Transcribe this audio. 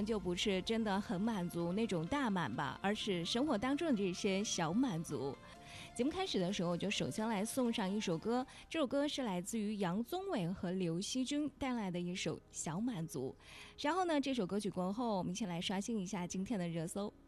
就不是真的很满足那种大满吧，而是生活当中的这些小满足。节目开始的时候，就首先来送上一首歌，这首歌是来自于杨宗纬和刘惜君带来的一首《小满足》。然后呢，这首歌曲过后，我们一起来刷新一下今天的热搜。